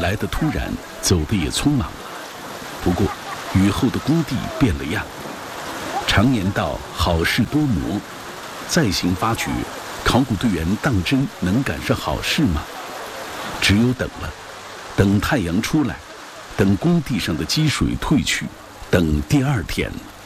来得突然，走得也匆忙。不过，雨后的工地变了样。常言道好事多磨，再行发掘，考古队员当真能赶上好事吗？只有等了，等太阳出来，等工地上的积水退去，等第二天。